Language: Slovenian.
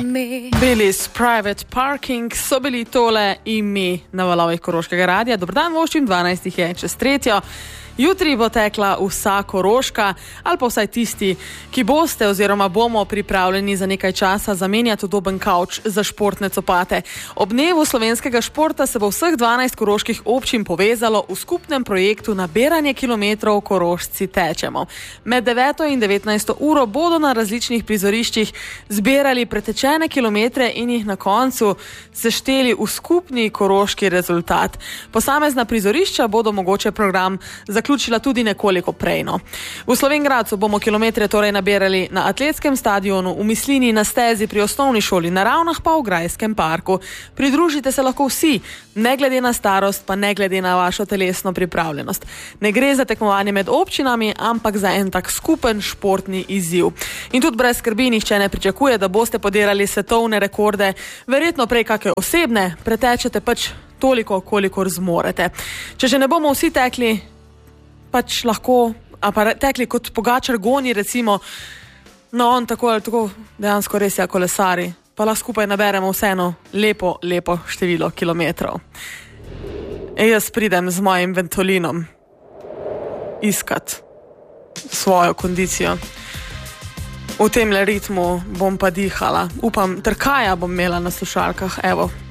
Billy's Private Parking so bili tole ime na valovih Koroškega radia. Dober dan, voščim, 12 je čez 3. Jutri bo tekla vsa Koroška, ali pa vsaj tisti, ki boste oziroma bomo pripravljeni za nekaj časa zamenjati udoben kavč za športne copate. Ob dnevu slovenskega športa se bo vseh 12 koroških občin povezalo v skupnem projektu Nabiranje kilometrov Korošci tečemo. Med 9. in 19. uro bodo na različnih prizoriščih zbirali pretečene kilometre in jih na koncu sešteli v skupni koroški rezultat. Posamezna prizorišča bodo mogoče program zaključila tudi nekoliko prejno. V Slovenj Gradcu bomo kilometre torej nabirali na atletskem stadionu, v Mislini na stezi pri osnovni šoli, na Ravnah pa v Grajskem parku. Pridružite se lahko vsi, ne glede na starost, pa ne glede na vašo telesno pripravljenost. Ne gre za tekmovanje med občinami, ampak za en tak skupen športni izziv. In tudi brez skrbi nihče ne pričakuje, da boste podirali svetovne rekorde, verjetno prej kakšne osebne, pretečete pač toliko, kolikor zmorete. Če že ne bomo vsi tekli, pač lahko, pa tekli kot Pogačar goni recimo, no on tako ali tako dejansko res je kolesari, pa lahko skupaj naberemo vseeno lepo število kilometrov. Jaz pridem z mojim Ventolinom iskat svojo kondicijo. V temle ritmu bom pa dihala. Upam, trkaja bom imela na slušalkah, evo.